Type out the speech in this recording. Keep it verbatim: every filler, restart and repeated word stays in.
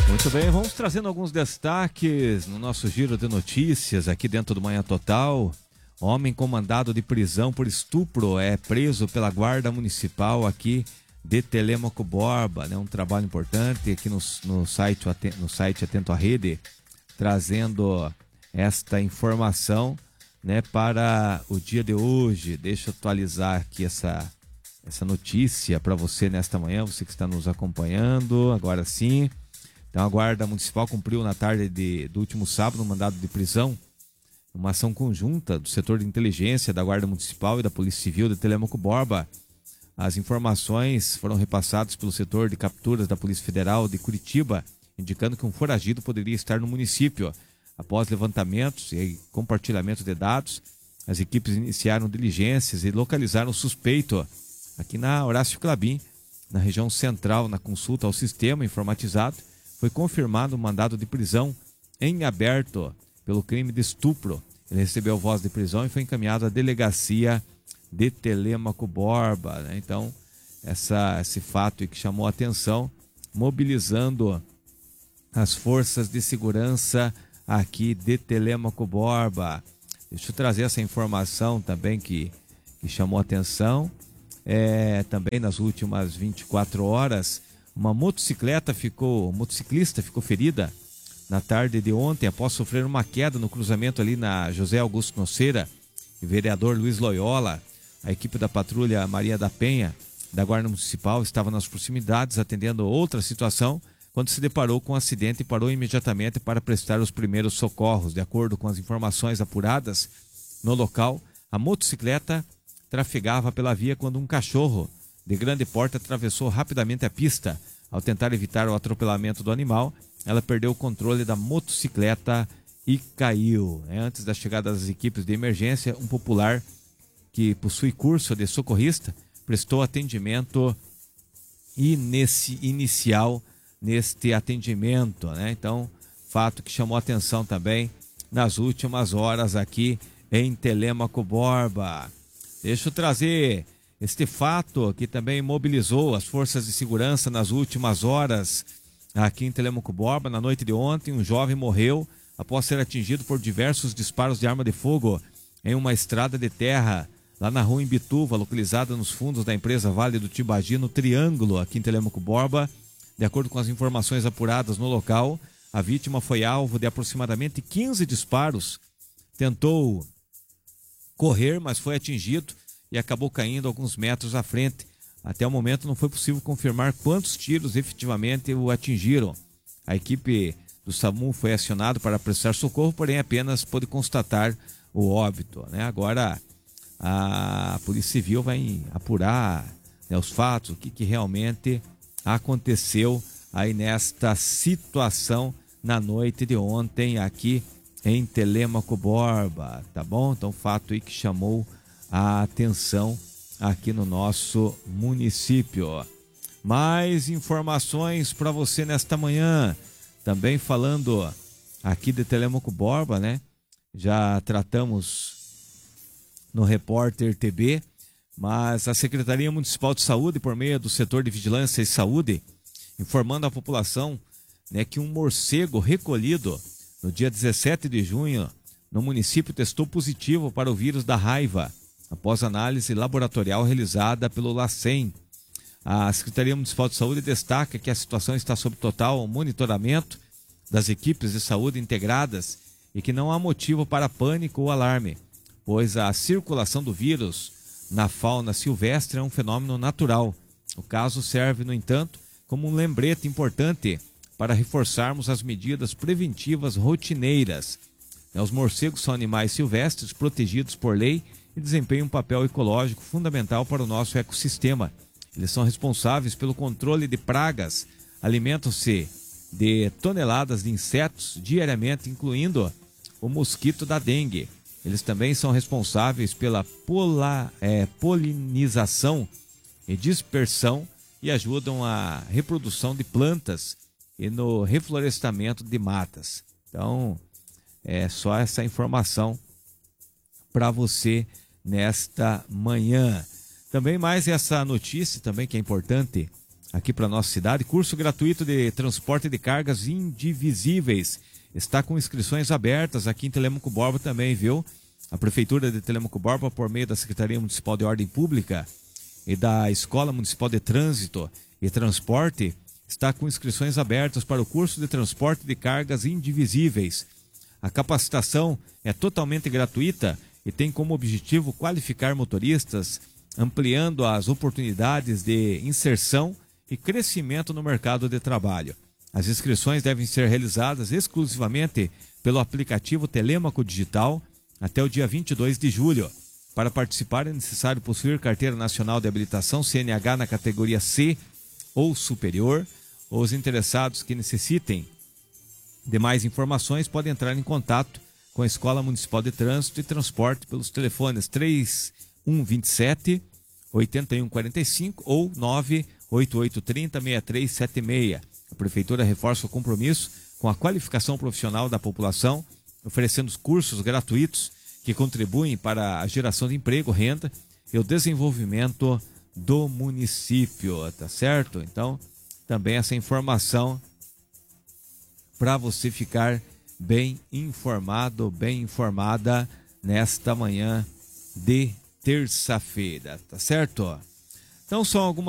Muito bem, vamos trazendo alguns destaques no nosso giro de notícias aqui dentro do Manhã Total. Homem com mandado de prisão por estupro é preso pela Guarda Municipal aqui de Telêmaco Borba, né? Um trabalho importante aqui no, no, site, no site Atento à Rede, trazendo esta informação, né, para o dia de hoje. Deixa eu atualizar aqui essa, essa notícia para você nesta manhã, você que está nos acompanhando, agora sim. Então a Guarda Municipal cumpriu na tarde de, do último sábado um mandado de prisão, uma ação conjunta do setor de inteligência da Guarda Municipal e da Polícia Civil de Telêmaco Borba. As informações foram repassadas pelo setor de capturas da Polícia Federal de Curitiba, indicando que um foragido poderia estar no município. Após levantamentos e compartilhamento de dados, as equipes iniciaram diligências e localizaram o suspeito aqui na Horácio Clabin, na região central. Na consulta ao sistema informatizado, foi confirmado o mandado de prisão em aberto pelo crime de estupro. Ele recebeu voz de prisão e foi encaminhado à delegacia de Telêmaco Borba, né? Então, essa, esse fato que chamou a atenção, mobilizando as forças de segurança aqui de Telêmaco Borba. Deixa eu trazer essa informação também que, que chamou a atenção. É, também nas últimas vinte e quatro horas, uma motocicleta ficou, motociclista ficou ferida na tarde de ontem após sofrer uma queda no cruzamento ali na José Augusto Noceira e vereador Luiz Loyola. A equipe da patrulha Maria da Penha da Guarda Municipal estava nas proximidades atendendo outra situação quando se deparou com um acidente e parou imediatamente para prestar os primeiros socorros. De acordo com as informações apuradas no local, a motocicleta trafegava pela via quando um cachorro de grande porte atravessou rapidamente a pista. Ao tentar evitar o atropelamento do animal, ela perdeu o controle da motocicleta e caiu. Antes da chegada das equipes de emergência, um popular que possui curso de socorrista prestou atendimento e nesse inicial neste atendimento, né? Então, fato que chamou atenção também nas últimas horas aqui em Telêmaco Borba. Deixa eu trazer este fato que também mobilizou as forças de segurança nas últimas horas aqui em Telêmaco Borba. Na noite de ontem, um jovem morreu após ser atingido por diversos disparos de arma de fogo em uma estrada de terra lá na rua Imbituva, localizada nos fundos da empresa Vale do Tibagi, no Triângulo, aqui em Telêmaco Borba. De acordo com as informações apuradas no local, a vítima foi alvo de aproximadamente quinze disparos. Tentou correr, mas foi atingido e acabou caindo alguns metros à frente. Até o momento não foi possível confirmar quantos tiros efetivamente o atingiram. A equipe do SAMU foi acionada para prestar socorro, porém apenas pôde constatar o óbito, né? Agora a Polícia Civil vai apurar, né, os fatos, o que, que realmente aconteceu aí nesta situação na noite de ontem aqui em Telêmaco Borba, tá bom? Então, fato aí que chamou a atenção aqui no nosso município. Mais informações para você nesta manhã, também falando aqui de Telêmaco Borba, né? Já tratamos no Repórter T B, mas a Secretaria Municipal de Saúde, por meio do setor de Vigilância e Saúde, informando a população, né, que um morcego recolhido no dia dezessete de junho no município testou positivo para o vírus da raiva, após análise laboratorial realizada pelo LACEN. A Secretaria Municipal de Saúde destaca que a situação está sob total monitoramento das equipes de saúde integradas e que não há motivo para pânico ou alarme, pois a circulação do vírus na fauna silvestre é um fenômeno natural. O caso serve, no entanto, como um lembrete importante para reforçarmos as medidas preventivas rotineiras. Os morcegos são animais silvestres protegidos por lei e desempenham um papel ecológico fundamental para o nosso ecossistema. Eles são responsáveis pelo controle de pragas, alimentam-se de toneladas de insetos diariamente, incluindo o mosquito da dengue. Eles também são responsáveis pela pola, é, polinização e dispersão e ajudam a reprodução de plantas e no reflorestamento de matas. Então, é só essa informação para você nesta manhã. Também mais essa notícia também que é importante aqui para nossa cidade. Curso gratuito de transporte de cargas indivisíveis. Está com inscrições abertas aqui em Telêmaco Borba também, viu? A Prefeitura de Telêmaco Borba, por meio da Secretaria Municipal de Ordem Pública e da Escola Municipal de Trânsito e Transporte, está com inscrições abertas para o curso de transporte de cargas indivisíveis. A capacitação é totalmente gratuita e tem como objetivo qualificar motoristas, ampliando as oportunidades de inserção e crescimento no mercado de trabalho. As inscrições devem ser realizadas exclusivamente pelo aplicativo Telêmaco Digital até o dia vinte e dois de julho. Para participar é necessário possuir Carteira Nacional de Habilitação C N H na categoria C ou superior. Os interessados que necessitem de mais informações podem entrar em contato com a Escola Municipal de Trânsito e Transporte pelos telefones três um dois sete, oito um quatro cinco ou nove oito oito três zero, seis três sete seis. A Prefeitura reforça o compromisso com a qualificação profissional da população, oferecendo cursos gratuitos que contribuem para a geração de emprego, renda e o desenvolvimento do município, tá certo? Então, também essa informação para você ficar bem informado, bem informada nesta manhã de terça-feira, tá certo? Então, são algumas